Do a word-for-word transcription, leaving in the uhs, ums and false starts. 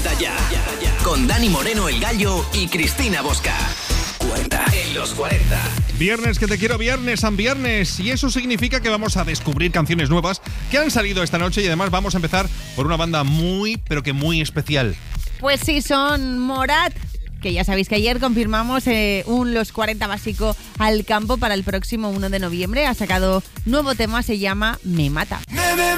Cuenta ya. Con Dani Moreno, el Gallo, y Cristina Bosca. Cuenta en los cuarenta. Viernes que te quiero, viernes, San Viernes. Y eso significa que vamos a descubrir canciones nuevas que han salido esta noche. Y además vamos a empezar por una banda muy, pero que muy especial. Pues sí, son Morat, que ya sabéis que ayer confirmamos eh, un Los cuarenta básico al campo para el próximo uno de noviembre. Ha sacado nuevo tema, se llama Me Mata.